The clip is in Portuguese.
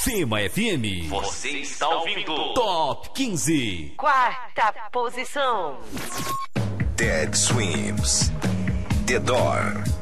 Itapema FM. Você está ouvindo Top 15. Quarta posição. Dead Swims. The Door.